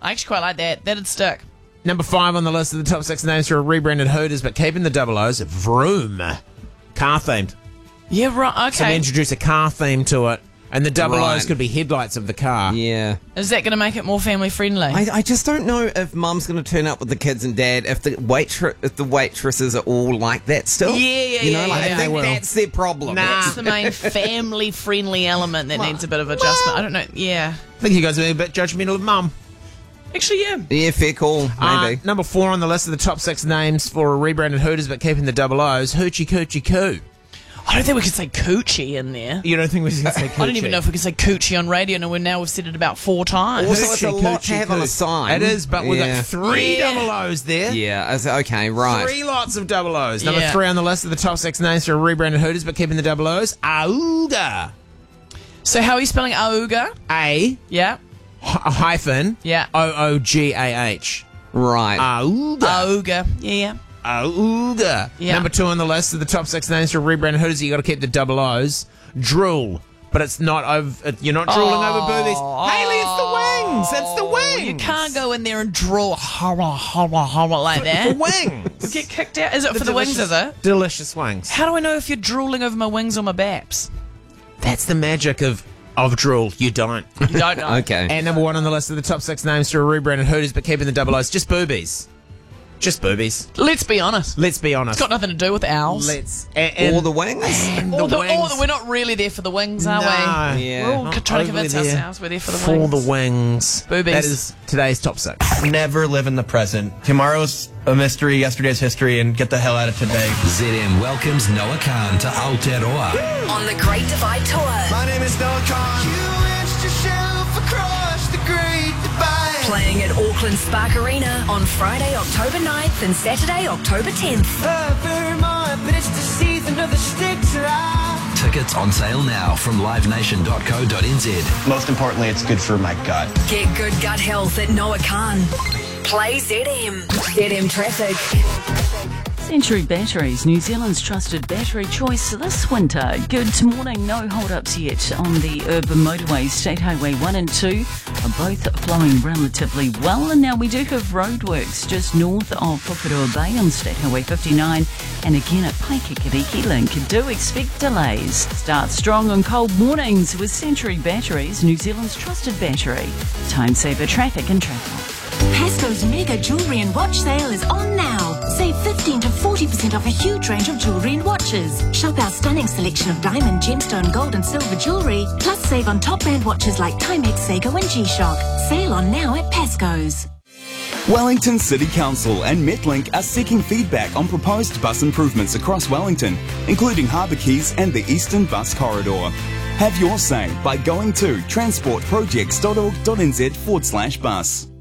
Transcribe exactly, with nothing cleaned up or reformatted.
I actually quite like that. That'd stick. Number five on the list of the top six names for a rebranded Hooters, but keeping the double O's. Vroom. Car themed. Yeah, right. So we Okay. introduce a car theme to it, and the double Right. O's could be headlights of the car. Yeah. Is that going to make it more family friendly? I, I just don't know if mum's going to turn up with the kids and dad if the waitr- if the waitresses are all like that still. Yeah, yeah, you know, yeah, like, yeah. I think They will. that's their problem. Nah. That's the main family friendly element that needs a bit of adjustment. I don't know. Yeah. I think you guys are being a bit judgmental of mum. Actually, yeah. Yeah, fair call, maybe. Uh, number four on the list of the top six names for a rebranded Hooters, but keeping the double O's. Hoochie Coochie Coo. I don't think we could say coochie in there. You don't think we can say Coochie? I don't even know if we can say coochie on radio, and we're now we've said it about four times. Also, it's a Hoochie lot to Coochie have on Coo. a sign. It is, but we've Yeah. got three Yeah. double O's there. Yeah, I said, okay, right. Three lots of double O's. Number Yeah. three on the list of the top six names for a rebranded Hooters, but keeping the double O's. Auga. So how are you spelling auga? A Yeah. hy- hyphen Yeah. O O G A H. Right. Auga. Auga. Yeah, yeah. Auga. Yeah. Number two on the list of the top six names for a rebranded Hooters, you got to keep the double O's. Drool. But it's not over. You're not drooling over boobies. Haley, it's the wings. It's the wings. You can't go in there and draw horror, horror, horror like The that. wings. Get kicked out. Is it for the wings, is it? Delicious wings. How do I know if you're drooling over my wings or my baps? That's the magic of of drool. You don't. You don't know. Okay. And number one on the list of the top six names for a rebranded Hooters, but keeping the double O's. Just boobies. Just boobies. Let's be honest. Let's be honest. It's got nothing to do with the owls. Let's and, and All the wings? and Or the the, wings. or the, we're not really there for the wings, are No. we? Yeah. We're all Not trying to overly convince there. ourselves we're there for the For wings. the wings. Boobies. That is today's top six. Never live in the present. Tomorrow's a mystery, yesterday's history, and get the hell out of today. Z M welcomes Noah Khan to Aotearoa. On the Great Divide Tour. My name is Noah Khan. You wedged yourself across the Great Divide. Playing at Auckland Spark Arena on Friday, October ninth and Saturday, October tenth. Vermont, but it's the season of the sticks around. Tickets on sale now from live nation dot co dot n z. Most importantly, it's good for my gut. Get good gut health at Noah Khan. Play Z M. Z M Traffic. Century Batteries, New Zealand's trusted battery choice this winter. Good morning, no hold-ups yet on the urban motorways. State Highway one and two are both flowing relatively well. And now we do have roadworks just north of Pukeroa Bay on State Highway fifty-nine and again at Paikikiriki Link. Do expect delays. Start strong on cold mornings with Century Batteries, New Zealand's trusted battery. Time saver traffic and travel. Pasco's mega jewellery and watch sale is on now. Save fifteen to forty percent off a huge range of jewellery and watches. Shop our stunning selection of diamond, gemstone, gold and silver jewellery. Plus save on top brand watches like Timex, Seiko and G-Shock. Sale on now at Pasco's. Wellington City Council and Metlink are seeking feedback on proposed bus improvements across Wellington, including Harbour Quays and the Eastern Bus Corridor. Have your say by going to transportprojects dot org dot n z forward slash bus.